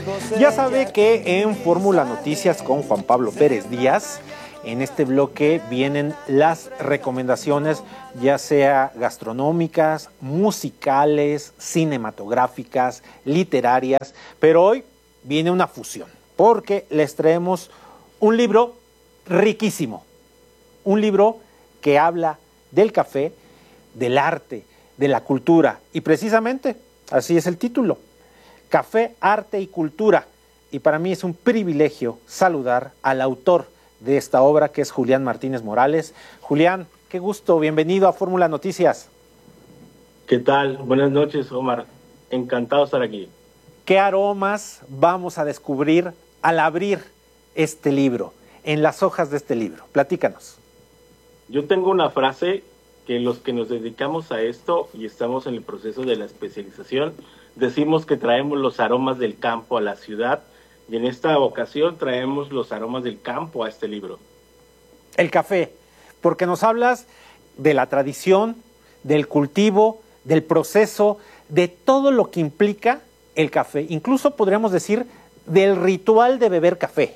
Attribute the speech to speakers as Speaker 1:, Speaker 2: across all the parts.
Speaker 1: Ya sabe que en Fórmula Noticias con Juan Pablo Pérez Díaz, en este bloque vienen las recomendaciones, ya sea gastronómicas, musicales, cinematográficas, literarias, pero hoy viene una fusión, porque les traemos un libro riquísimo, un libro que habla del café, del arte, de la cultura, y precisamente así es el título: Café, Arte y Cultura. Y para mí es un privilegio saludar al autor de esta obra, que es Julián Martínez Morales. Julián, qué gusto, bienvenido a Fórmula Noticias.
Speaker 2: ¿Qué tal? Buenas noches, Omar. Encantado de estar aquí.
Speaker 1: ¿Qué aromas vamos a descubrir al abrir este libro, en las hojas de este libro? Platícanos.
Speaker 2: Yo tengo una frase que los que nos dedicamos a esto y estamos en el proceso de la especialización, decimos que traemos los aromas del campo a la ciudad, y en esta ocasión traemos los aromas del campo a este libro.
Speaker 1: El café, porque nos hablas de la tradición, del cultivo, del proceso, de todo lo que implica el café. Incluso podríamos decir del ritual de beber café.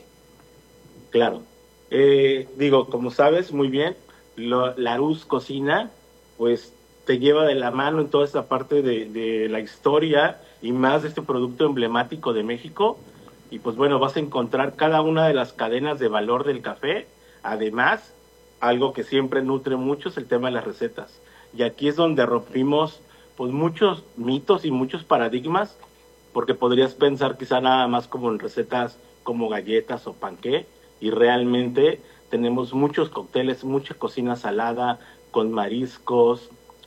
Speaker 2: Claro. Como sabes muy bien, Larousse Cocina, pues te lleva de la mano en toda esta parte de la historia y más de este producto emblemático de México. Y pues bueno, vas a encontrar cada una de las cadenas de valor del café. Además, algo que siempre nutre mucho es el tema de las recetas. Y aquí es donde rompimos pues muchos mitos y muchos paradigmas, porque podrías pensar quizá nada más como en recetas como galletas o panqué, y realmente tenemos muchos cócteles, mucha cocina salada, con mariscos,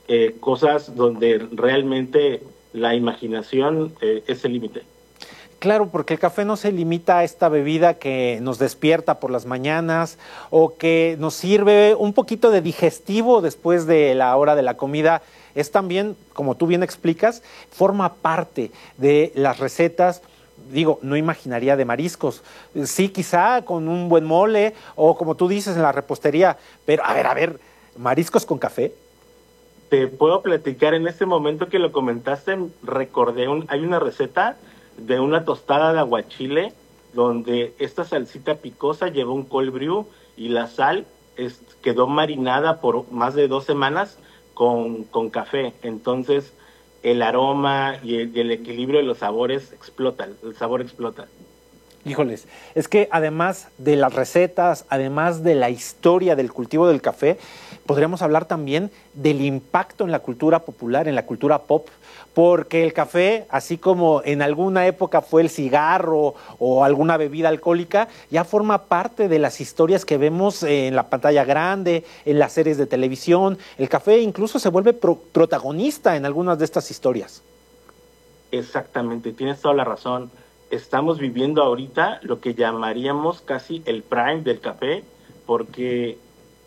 Speaker 2: cosas donde realmente la imaginación es el límite.
Speaker 1: Claro, porque el café no se limita a esta bebida que nos despierta por las mañanas o que nos sirve un poquito de digestivo después de la hora de la comida. Es también, como tú bien explicas, forma parte de las recetas. Digo, no imaginaría de mariscos. Sí, quizá con un buen mole o como tú dices en la repostería. Pero a ver, ¿mariscos con café?
Speaker 2: Te puedo platicar, en este momento que lo comentaste, recordé, hay una receta de una tostada de aguachile, donde esta salsita picosa lleva un cold brew y la sal quedó marinada por más de 2 semanas con café. Entonces el aroma y el equilibrio de los sabores explotan, el sabor explota.
Speaker 1: Híjoles, es que además de las recetas, además de la historia del cultivo del café, podríamos hablar también del impacto en la cultura popular, en la cultura pop, porque el café, así como en alguna época fue el cigarro o alguna bebida alcohólica, ya forma parte de las historias que vemos en la pantalla grande, en las series de televisión. El café incluso se vuelve protagonista en algunas de estas historias.
Speaker 2: Exactamente, tienes toda la razón. Estamos viviendo ahorita lo que llamaríamos casi el prime del café, porque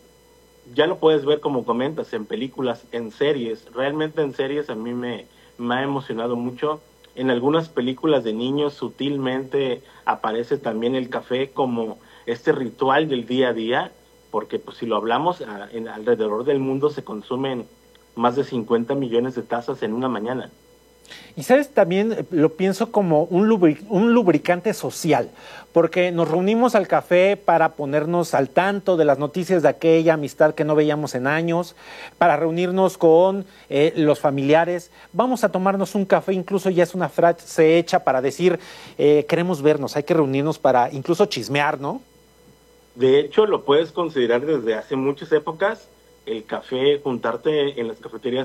Speaker 2: ya lo puedes ver, como comentas, en películas, en series. Realmente en series a mí me ha emocionado mucho. En algunas películas de niños sutilmente aparece también el café como este ritual del día a día, porque pues si lo hablamos, alrededor del mundo se consumen más de 50 millones de tazas en una mañana.
Speaker 1: Y sabes, también lo pienso como un lubricante social, porque nos reunimos al café para ponernos al tanto de las noticias de aquella amistad que no veíamos en años, para reunirnos con los familiares. Vamos a tomarnos un café, incluso ya es una frase hecha para decir, queremos vernos, hay que reunirnos para incluso chismear, ¿no?
Speaker 2: De hecho, lo puedes considerar desde hace muchas épocas. El café, juntarte en las cafeterías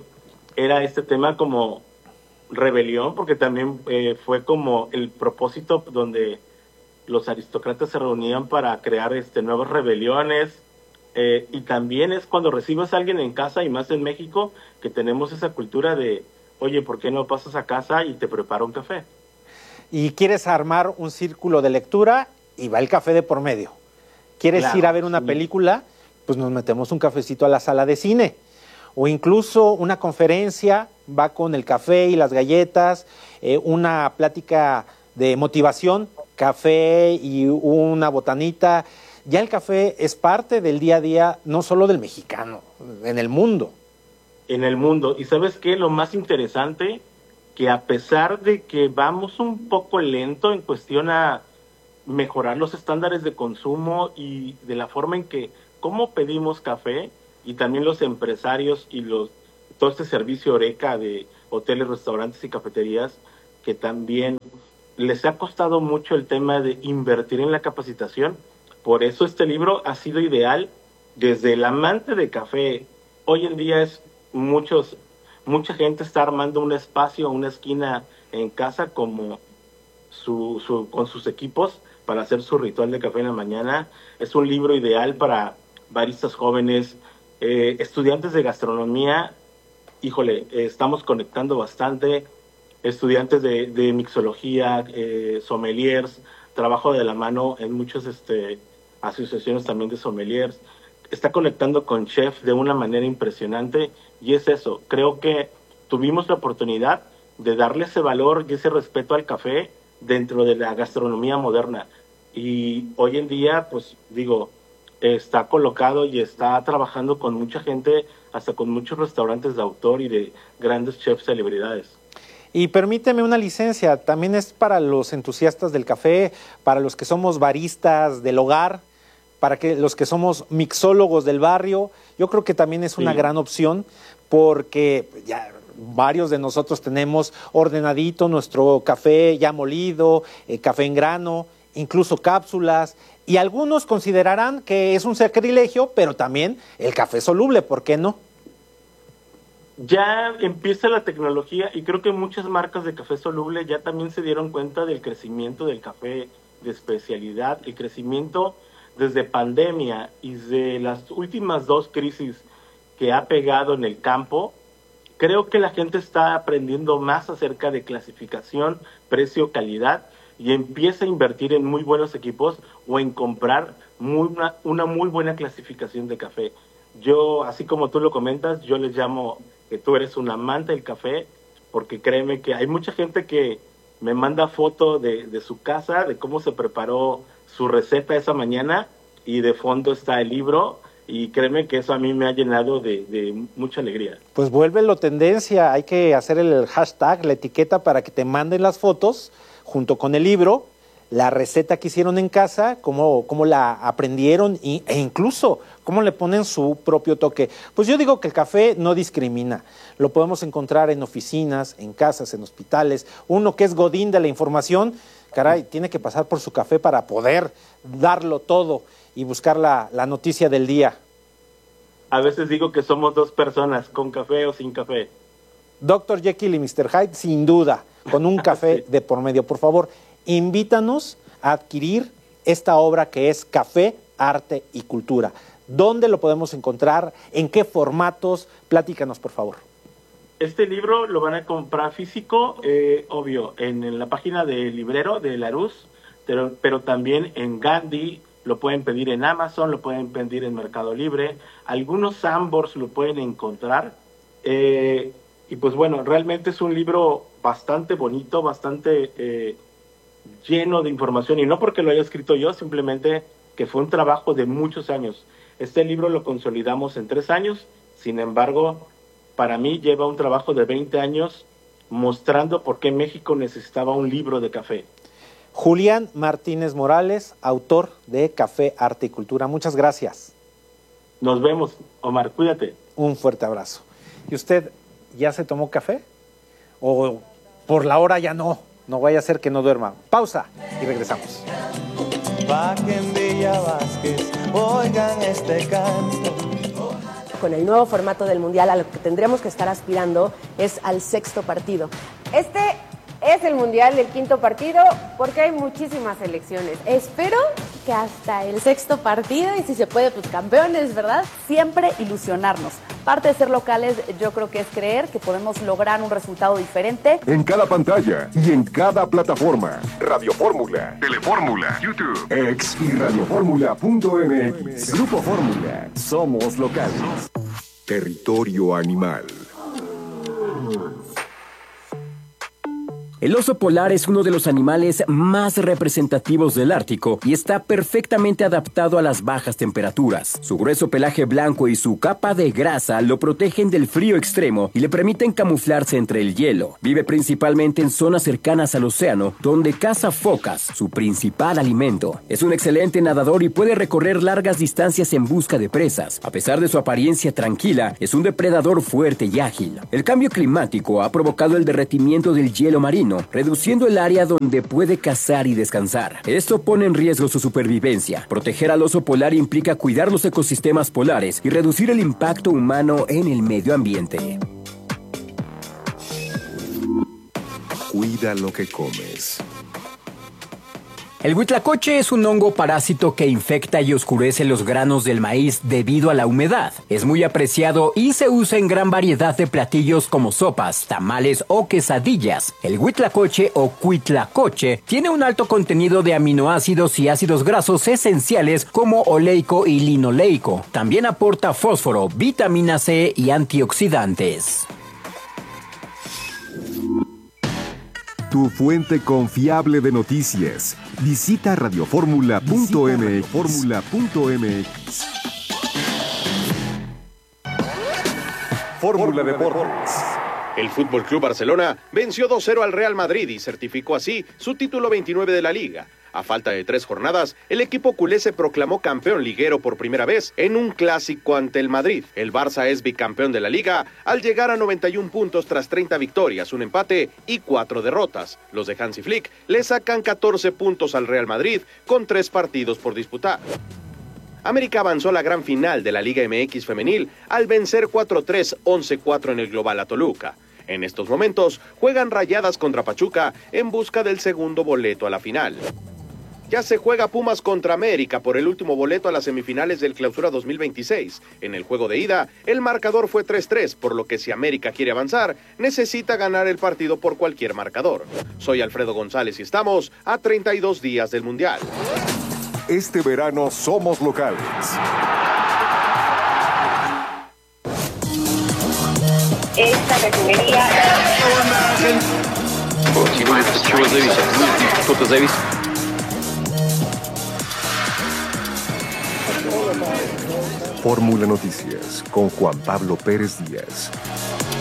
Speaker 2: era este tema como rebelión, porque también fue como el propósito donde los aristócratas se reunían para crear nuevas rebeliones, y también es cuando recibes a alguien en casa, y más en México, que tenemos esa cultura de, oye, ¿por qué no pasas a casa y te preparo un café?
Speaker 1: Y quieres armar un círculo de lectura y va el café de por medio. ¿Quieres ir a ver una película? Pues nos metemos un cafecito a la sala de cine. O incluso una conferencia va con el café y las galletas, una plática de motivación, café y una botanita. Ya el café es parte del día a día, no solo del mexicano, en el mundo.
Speaker 2: En el mundo. ¿Y sabes qué? Lo más interesante, que a pesar de que vamos un poco lento en cuestión a mejorar los estándares de consumo y de la forma en que cómo pedimos café, y también los empresarios y todo este servicio Oreca de hoteles, restaurantes y cafeterías, que también les ha costado mucho el tema de invertir en la capacitación. Por eso este libro ha sido ideal desde el amante de café. Hoy en día mucha gente está armando un espacio, una esquina en casa como con sus equipos para hacer su ritual de café en la mañana. Es un libro ideal para baristas jóvenes, estudiantes de gastronomía. Híjole, estamos conectando bastante. Estudiantes de mixología, sommeliers, trabajo de la mano en muchas asociaciones también de sommeliers. Está conectando con chefs de una manera impresionante, y es eso. Creo que tuvimos la oportunidad de darle ese valor y ese respeto al café dentro de la gastronomía moderna. Y hoy en día, pues digo, está colocado y está trabajando con mucha gente, hasta con muchos restaurantes de autor y de grandes chefs celebridades.
Speaker 1: Y permíteme una licencia, también es para los entusiastas del café, para los que somos baristas del hogar, para los que somos mixólogos del barrio. Yo creo que también es una gran opción, porque ya varios de nosotros tenemos ordenadito nuestro café ya molido, café en grano, incluso cápsulas, y algunos considerarán que es un sacrilegio, pero también el café soluble, ¿por qué no?
Speaker 2: Ya empieza la tecnología, y creo que muchas marcas de café soluble ya también se dieron cuenta del crecimiento del café de especialidad, el crecimiento desde pandemia y de las últimas 2 crisis que ha pegado en el campo. Creo que la gente está aprendiendo más acerca de clasificación, precio, calidad, y empieza a invertir en muy buenos equipos o en comprar una muy buena clasificación de café. Yo, así como tú lo comentas, yo les llamo que tú eres un amante del café, porque créeme que hay mucha gente que me manda foto de su casa, de cómo se preparó su receta esa mañana, y de fondo está el libro, y créeme que eso a mí me ha llenado de mucha alegría.
Speaker 1: Pues vuélvelo tendencia, hay que hacer el hashtag, la etiqueta, para que te manden las fotos junto con el libro, la receta que hicieron en casa, cómo la aprendieron e incluso cómo le ponen su propio toque. Pues yo digo que el café no discrimina. Lo podemos encontrar en oficinas, en casas, en hospitales. Uno que es godín de la información, caray, tiene que pasar por su café para poder darlo todo y buscar la noticia del día.
Speaker 2: A veces digo que somos 2 personas, con café o sin café.
Speaker 1: Dr. Jekyll y Mr. Hyde, sin duda, con un café de por medio. Por favor, invítanos a adquirir esta obra que es Café, Arte y Cultura. ¿Dónde lo podemos encontrar? ¿En qué formatos? Platícanos, por favor.
Speaker 2: Este libro lo van a comprar físico, obvio, en la página del librero de Larousse, pero también en Gandhi. Lo pueden pedir en Amazon, lo pueden pedir en Mercado Libre. Algunos Sambors lo pueden encontrar. Y pues bueno, realmente es un libro bastante bonito, bastante lleno de información. Y no porque lo haya escrito yo, simplemente que fue un trabajo de muchos años. Este libro lo consolidamos en 3 años. Sin embargo, para mí lleva un trabajo de 20 años mostrando por qué México necesitaba un libro de café.
Speaker 1: Julián Martínez Morales, autor de Café, Arte y Cultura. Muchas gracias.
Speaker 2: Nos vemos, Omar, cuídate.
Speaker 1: Un fuerte abrazo. ¿Y usted ya se tomó café? ¿O por la hora ya no? No vaya a ser que no duerma. Pausa y regresamos.
Speaker 3: Pa' que en Villa Vázquez oigan este canto.
Speaker 4: Con el nuevo formato del Mundial, a lo que tendremos que estar aspirando es al 6º partido.
Speaker 5: Este es el Mundial del 5º partido porque hay muchísimas selecciones.
Speaker 6: Espero que hasta el 6º partido, y si se puede, pues campeones, ¿verdad? Siempre ilusionarnos. Parte de ser locales, yo creo que es creer que podemos lograr un resultado diferente.
Speaker 7: En cada pantalla y en cada plataforma. Radio Fórmula, Telefórmula, YouTube, X y radioformula.mx. Grupo Fórmula. Somos locales. Territorio Animal.
Speaker 8: El oso polar es uno de los animales más representativos del Ártico y está perfectamente adaptado a las bajas temperaturas. Su grueso pelaje blanco y su capa de grasa lo protegen del frío extremo y le permiten camuflarse entre el hielo. Vive principalmente en zonas cercanas al océano, donde caza focas, su principal alimento. Es un excelente nadador y puede recorrer largas distancias en busca de presas. A pesar de su apariencia tranquila, es un depredador fuerte y ágil. El cambio climático ha provocado el derretimiento del hielo marino, reduciendo el área donde puede cazar y descansar. Esto pone en riesgo su supervivencia. Proteger al oso polar implica cuidar los ecosistemas polares y reducir el impacto humano en el medio ambiente.
Speaker 7: Cuida lo que comes.
Speaker 8: El huitlacoche es un hongo parásito que infecta y oscurece los granos del maíz debido a la humedad. Es muy apreciado y se usa en gran variedad de platillos como sopas, tamales o quesadillas. El huitlacoche o cuitlacoche tiene un alto contenido de aminoácidos y ácidos grasos esenciales como oleico y linoleico. También aporta fósforo, vitamina C y antioxidantes.
Speaker 7: Tu fuente confiable de noticias. Visita radioformula.mx. Fórmula Deportes.
Speaker 9: El Fútbol Club Barcelona venció 2-0 al Real Madrid y certificó así su título 29 de la Liga. A falta de 3 jornadas, el equipo culé se proclamó campeón liguero por primera vez en un clásico ante el Madrid. El Barça es bicampeón de la Liga al llegar a 91 puntos tras 30 victorias, un empate y 4 derrotas. Los de Hansi Flick le sacan 14 puntos al Real Madrid con 3 partidos por disputar. América avanzó a la gran final de la Liga MX femenil al vencer 4-3, 11-4 en el global a Toluca. En estos momentos juegan Rayadas contra Pachuca en busca del segundo boleto a la final. Ya se juega Pumas contra América por el último boleto a las semifinales del Clausura 2026. En el juego de ida, el marcador fue 3-3, por lo que si América quiere avanzar, necesita ganar el partido por cualquier marcador. Soy Alfredo González y estamos a 32 días del Mundial.
Speaker 7: Este verano somos locales.
Speaker 10: Esta refinería...
Speaker 7: Fórmula Noticias con Juan Pablo Pérez Díaz.